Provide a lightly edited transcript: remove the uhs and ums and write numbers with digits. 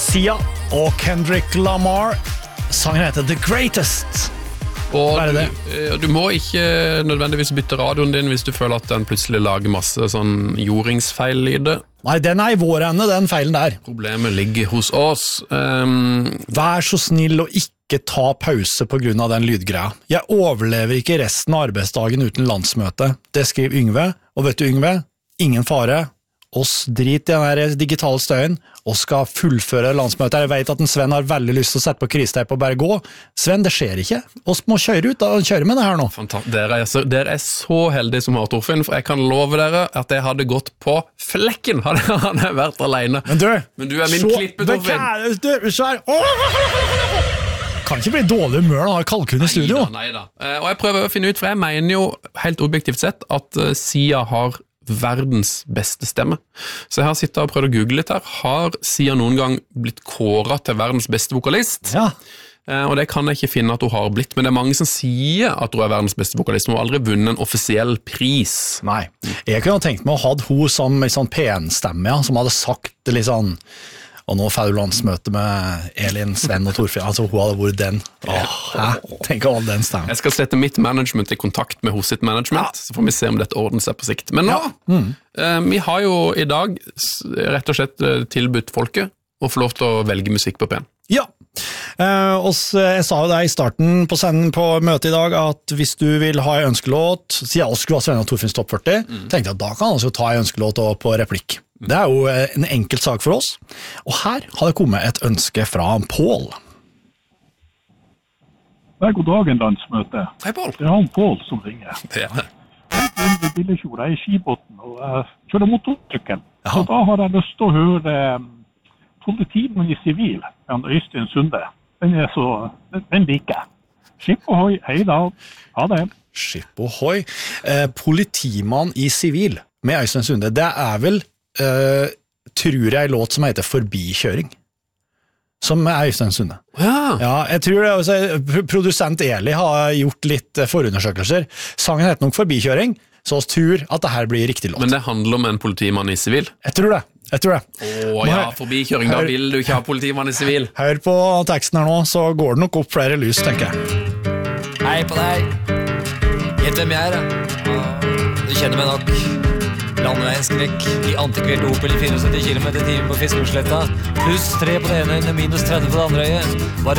Sia og Kendrick Lamar. Sangen heter The Greatest. Og du må ikke nødvendigvis bytte radioen din hvis du føler at den plutselig lager masse sånn jordingsfeil-lyder. Nei, den er i vår ende, den feilen der. Problemet ligger hos oss. Vær så snill og ikke ta pause på grunn av den lydgreia. Jeg overlever ikke resten av arbeidsdagen uten landsmøte. Det skriver Yngve, og vet du Yngve, ingen fare. Oss drit i den her digitale støyen, og skal fullføre landsmøtet. Jeg vet at en Sven har veldig lyst til å sette på kristeip og bare gå. Sven, det skjer ikke. Oss må kjøre ut, og kjøre med det her nå. Dere er så heldige som har Torfinn, for jeg kan love dere at jeg hadde gått på flekken, hadde jeg vært alene. Men du er min klippe, Torfinn. Kan ikke bli dårlig humør når jeg har kalkun i studio. Neida. Og jeg prøver å finne ut, for jeg mener jo helt objektivt sett at Sia har verdens beste stemme. Så jeg har sittet og prøvd å google litt her. Har Sia noen gang blitt kåret til verdens beste vokalist? Ja. Og det kan jeg ikke finne at hun har blitt, men det er mange som sier at hun er verdens beste vokalist. Hun har aldri vunnet en offisiell pris. Nei. Jeg kunne tenkt meg å ha hun som en sånn PN-stemme, ja, som hadde sagt det litt sånn. Og nå får du landsmøte med Elin, Sven og Torfinn. Altså, hun hadde vært den. Tenk all den stemmen. Jeg skal sette mitt management i kontakt med hos sitt management, så får vi se om dette ordner seg på sikt. Men nå, vi har jo i dag rett og slett tilbudt folket å få lov til å velge musikk på P1. Ja, og jeg sa jo det i starten på møtet i dag, at hvis du vil ha en ønskelåt, siden jeg skulle ha Sven og Torfinns topp 40, tenkte jeg at da kan han altså ta en ønskelåt på replikk. Det er jo en enkelt sak for oss, og her har det kommet et ønske fra Pål. God dagen, landsmøte. Hei, Pål. Det er han Pål som ringer. Det er det. Jeg er Billekjord, jeg er i Skibotn, og jeg kjører motorsykkel. Ja. Så da har jeg lyst til å høre Politimann i sivil, han Øystein Sunde. Den liker jeg. Skip ohoi, hei da. Ha det. Skip ohoi. Politimann i sivil med Øystein Sunde, det er vel tror jeg låt som heter Forbikjøring, som er Øystein Sunde. Ja, jeg tror det også, produsent Eli har gjort litt forundersøkelser. Sangen heter nok Forbikjøring, så vi tror at det her blir riktig låt. Men det handler om en politimann i sivil? Jeg tror det. Forbikjøring, da vil du ikke ha politimann i sivil. Hør på teksten her nå, så går det nok opp flere lys, tenker jeg. Hei på deg. Gjett hvem jeg er, du kjenner meg nok. Landeveienskrekk i antikvert Opel 74 km/t på Fiskårsletta. Pluss 3 på det ene øyne, minus 30 på det andre øyet. Bare